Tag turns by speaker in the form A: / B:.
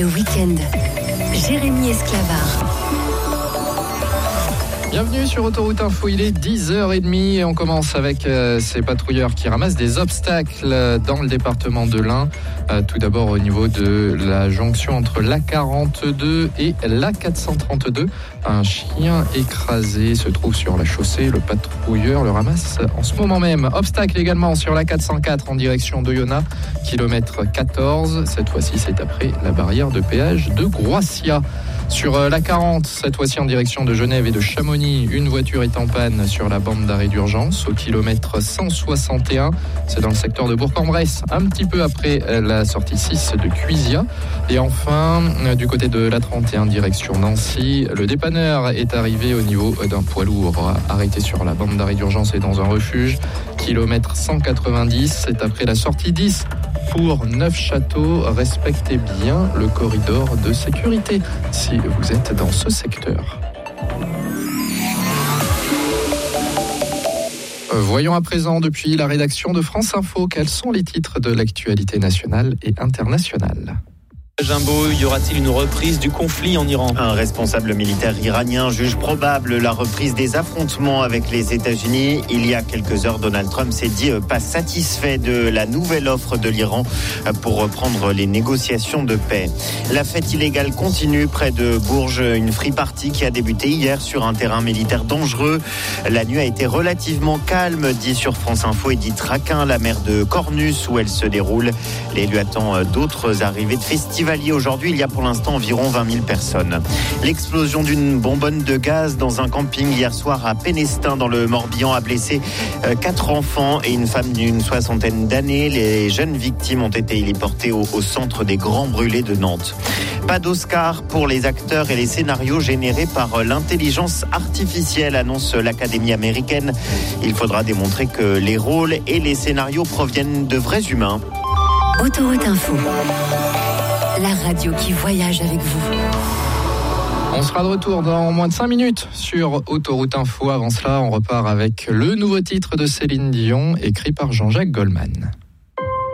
A: Le week-end, Jérémy Esclavard.
B: Bienvenue sur Autoroute Info, il est 10h30 et on commence avec ces patrouilleurs qui ramassent des obstacles dans le département de l'Ain. Tout d'abord au niveau de la jonction entre l'A42 et l'A432. Un chien écrasé se trouve sur la chaussée. Le patrouilleur le ramasse en ce moment même. Obstacle également sur l'A404 en direction d'Oyonnax, kilomètre 14. Cette fois-ci, c'est après la barrière de péage de Groissia. Sur l'A40, cette fois-ci en direction de Genève et de Chamonix, une voiture est en panne sur la bande d'arrêt d'urgence au kilomètre 161. C'est dans le secteur de Bourg-en-Bresse, un petit peu après la sortie 6 de Cuisia. Et enfin, du côté de l'A31, direction Nancy, le dépanneur est arrivé au niveau d'un poids lourd arrêté sur la bande d'arrêt d'urgence et dans un refuge. Kilomètre 190, c'est après la sortie 10. Pour Neufchâteau, respectez bien le corridor de sécurité si vous êtes dans ce secteur. Voyons à présent depuis la rédaction de France Info quels sont les titres de l'actualité nationale et internationale.
C: Jimbo, y aura-t-il une reprise du conflit en Iran ?
D: Un responsable militaire iranien juge probable la reprise des affrontements avec les États-Unis. Il y a quelques heures, Donald Trump s'est dit pas satisfait de la nouvelle offre de l'Iran pour reprendre les négociations de paix. La fête illégale continue près de Bourges, une free party qui a débuté hier sur un terrain militaire dangereux. La nuit a été relativement calme, dit sur France Info Edith Raquin, la maire de Cornus où elle se déroule. L'élu attend d'autres arrivées de festivals. Aujourd'hui, il y a pour l'instant environ 20 000 personnes. L'explosion d'une bonbonne de gaz dans un camping hier soir à Pénestin dans le Morbihan a blessé 4 enfants et une femme d'une 60aine d'années. Les jeunes victimes ont été héliportées au centre des Grands Brûlés de Nantes. Pas d'Oscar pour les acteurs et les scénarios générés par l'intelligence artificielle, annonce l'Académie américaine. Il faudra démontrer que les rôles et les scénarios proviennent de vrais humains.
A: Autoroute Info, la radio qui voyage avec vous.
B: On sera de retour dans moins de 5 minutes sur Autoroute Info. Avant cela, on repart avec le nouveau titre de Céline Dion, écrit par Jean-Jacques Goldman.